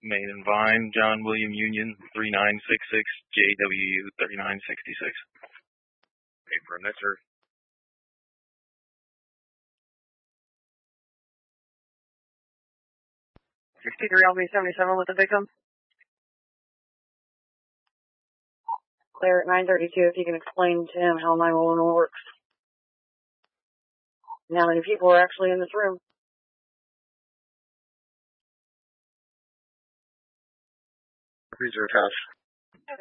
Main and Vine, John William Union, 3966, JWU 3966. Affirm, that's her. LB77 with the victim. Clear at 932 if you can explain to him how 911 works. And how many people are actually in this room. Reserve House.